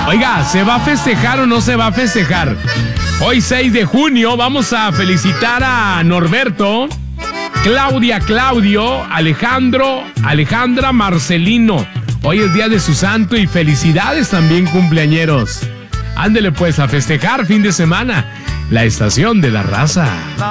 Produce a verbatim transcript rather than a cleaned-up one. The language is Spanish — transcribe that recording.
Oiga, ¿se va a festejar o no se va a festejar? Hoy seis de junio vamos a felicitar a Norberto, Claudia, Claudio, Alejandro, Alejandra, Marcelino. Hoy es día de su santo y felicidades también cumpleañeros. Ándele pues a festejar fin de semana, la estación de la raza.